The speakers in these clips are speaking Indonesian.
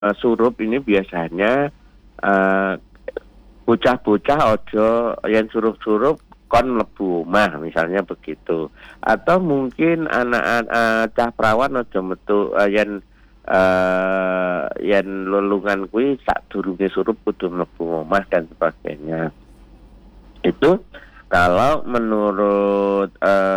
surup ini biasanya eh, bocah-bocah ojo yang surup-surup kon mlebu omah misalnya begitu, atau mungkin anak-anak cah prawan ojo metu yen lelungan kuwi sadurunge surup kudu mlebu omah dan sebagainya. Itu kalau menurut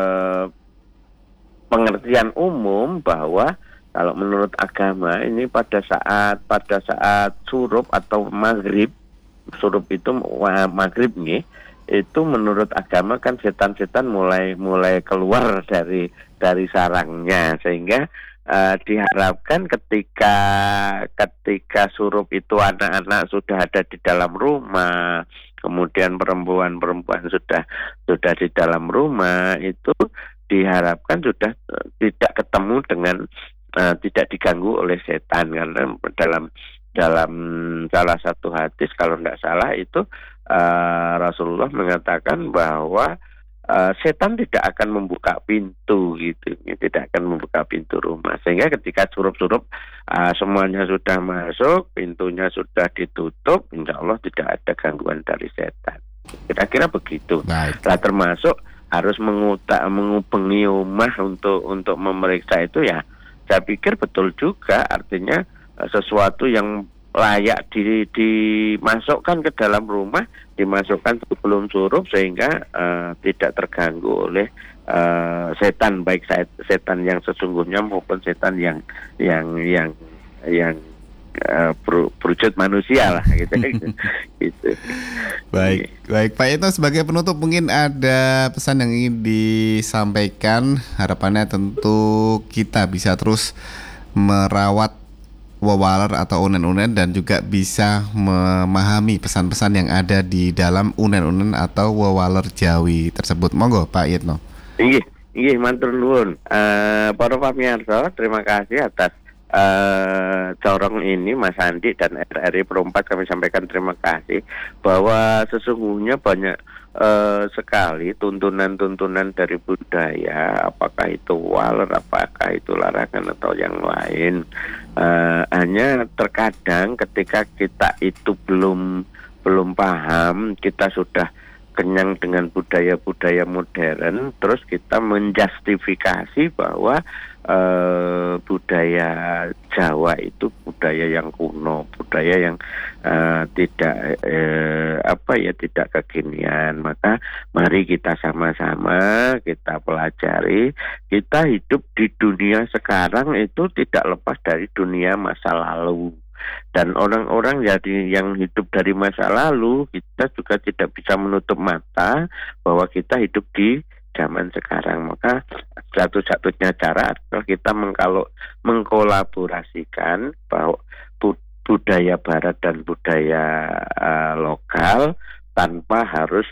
pengertian umum, bahwa kalau menurut agama ini pada saat surup atau maghrib, surup itu maghrib nih, itu menurut agama kan setan-setan mulai keluar dari sarangnya, sehingga diharapkan ketika surup itu anak-anak sudah ada di dalam rumah, kemudian perempuan-perempuan sudah di dalam rumah, itu diharapkan sudah tidak ketemu dengan tidak diganggu oleh setan, karena dalam salah satu hadis kalau tidak salah itu Rasulullah mengatakan bahwa setan tidak akan membuka pintu gitu, tidak akan membuka pintu rumah, sehingga ketika surup-surup semuanya sudah masuk, pintunya sudah ditutup, insya Allah tidak ada gangguan dari setan. Kira-kira begitu. Nah, termasuk harus mengubengi rumah untuk memeriksa itu, ya saya pikir betul juga, artinya sesuatu yang layak dimasukkan ke dalam rumah, dimasukkan sebelum surup, sehingga tidak terganggu oleh setan, baik setan yang sesungguhnya maupun setan yang berwujud manusia lah gitu. Gitu. Baik Pak Yitno, sebagai penutup mungkin ada pesan yang ingin disampaikan. Harapannya tentu kita bisa terus merawat wawaler atau unen-unen dan juga bisa memahami pesan-pesan yang ada di dalam unen-unen atau wawaler Jawi tersebut. Monggo Pak Yitno. Inggih, matur nuwun. Para pamirsa, terima kasih atas corong ini Mas Andi dan RRI Pro 4, kami sampaikan terima kasih bahwa sesungguhnya banyak sekali tuntunan-tuntunan dari budaya, apakah itu waler, apakah itu larangan atau yang lain. Hanya terkadang ketika kita itu belum paham, kita sudah kenyang dengan budaya-budaya modern, terus kita menjustifikasi bahwa budaya Jawa itu budaya yang kuno, budaya yang tidak kekinian. Maka mari kita sama-sama kita pelajari, kita hidup di dunia sekarang itu tidak lepas dari dunia masa lalu. Dan orang-orang yang hidup dari masa lalu, kita juga tidak bisa menutup mata bahwa kita hidup di zaman sekarang. Maka satu-satunya cara adalah kita mengkolaborasikan bahwa budaya barat dan budaya lokal, tanpa harus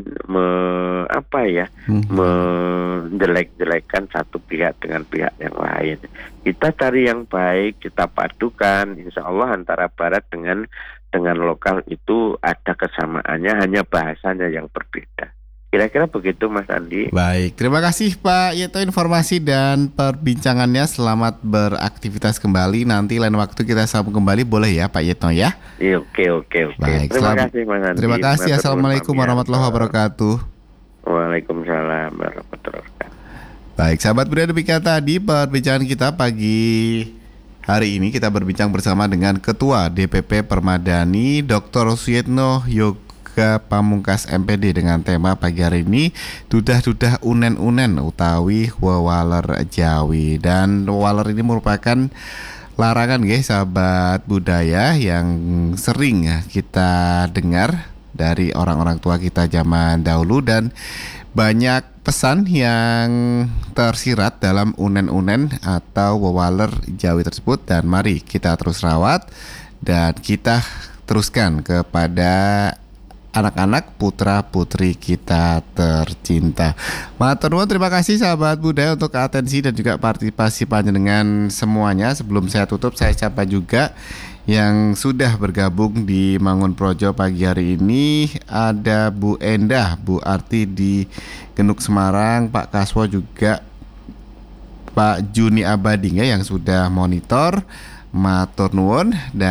menjelek-jelekkan satu pihak dengan pihak yang lain. Kita cari yang baik, kita padukan, insya Allah antara barat dengan lokal itu ada kesamaannya, hanya bahasanya yang berbeda. Kira-kira begitu Mas Andi. Baik, terima kasih Pak Yitno informasi dan perbincangannya. Selamat beraktivitas kembali. Nanti lain waktu kita sambung kembali, boleh ya Pak Yitno ya? Iya, oke. Baik, terima kasih Mas Andi. Terima kasih. Assalamualaikum warahmatullahi wabarakatuh. Waalaikumsalam warahmatullahi wabarakatuh. Baik, sahabat Budaya, demikian tadi perbincangan kita pagi hari ini. Kita berbincang bersama dengan Ketua DPP Permadani Dr. Suyitno Yoga Pamungkas MPD dengan tema pagi hari ini dudah-dudah unen-unen utawi wawaler Jawi. Dan wawaler ini merupakan larangan guys, sahabat budaya, yang sering kita dengar dari orang-orang tua kita zaman dahulu, dan banyak pesan yang tersirat dalam unen-unen atau wawaler Jawi tersebut. Dan mari kita terus rawat dan kita teruskan kepada anak-anak putra putri kita tercinta. Matur nuwun, terima kasih sahabat budaya untuk atensi dan juga partisipasi panjenengan semuanya. Sebelum saya tutup, saya sapa juga yang sudah bergabung di Mangun Projo pagi hari ini. Ada Bu Endah, Bu Arti di Genuk Semarang, Pak Kaswo, juga Pak Juni Abading ya yang sudah monitor. Matur nuwun.